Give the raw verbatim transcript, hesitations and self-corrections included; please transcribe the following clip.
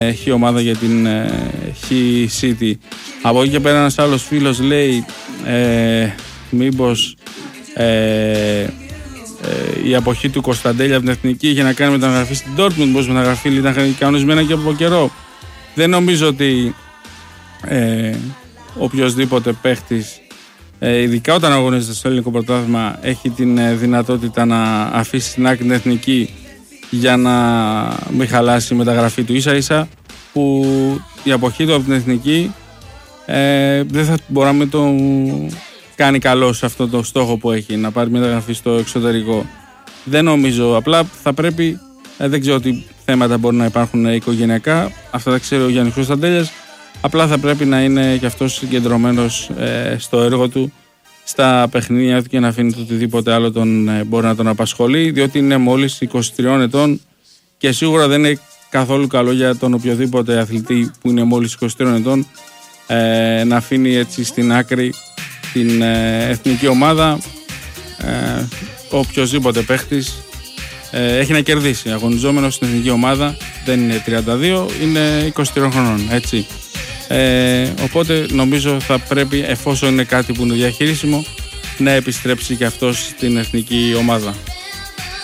Χ ομάδα για την Χ City. Από εκεί και πέρα ένας άλλος φίλος λέει ε, μήπως ε, ε, η αποχή του Κωνσταντέλια από την Εθνική είχε να κάνει με την μεταγραφή στην Dortmund, μήπως η μεταγραφή ήταν κανονισμένα και από καιρό. Δεν νομίζω ότι ε, οποιοσδήποτε παίχτης, ε, ειδικά όταν αγωνίζεται στο ελληνικό πρωτάθλημα, έχει την ε, δυνατότητα να αφήσει στην άκρη την Εθνική για να μην χαλάσει η μεταγραφή του. Ίσα ίσα που η αποχή του από την Εθνική ε, δεν θα μπορούμε να το κάνει καλό σε αυτό το στόχο που έχει, να πάρει μεταγραφή στο εξωτερικό. Δεν νομίζω, απλά θα πρέπει, ε, δεν ξέρω τι θέματα μπορεί να υπάρχουν οικογενειακά, αυτά τα ξέρει ο Γιάννης Κωνσταντέλιας, απλά θα πρέπει να είναι και αυτός συγκεντρωμένος ε, στο έργο του, στα παιχνίδια του και να αφήνει το οτιδήποτε άλλο τον, ε, μπορεί να τον απασχολεί, διότι είναι μόλις είκοσι τριών ετών και σίγουρα δεν είναι καθόλου καλό για τον οποιοδήποτε αθλητή που είναι μόλις είκοσι τριών ετών ε, να αφήνει έτσι στην άκρη την ε, εθνική ομάδα. Ε, οποιοσδήποτε παίχτης ε, έχει να κερδίσει. Αγωνιζόμενος στην εθνική ομάδα δεν είναι τριάντα δύο, είναι είκοσι τρία χρονών, έτσι. Ε, οπότε νομίζω θα πρέπει, εφόσον είναι κάτι που είναι διαχειρίσιμο, να επιστρέψει και αυτός στην εθνική ομάδα.